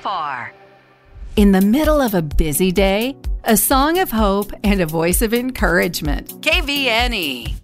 far. In the middle of a busy day, a song of hope and a voice of encouragement. KVNE.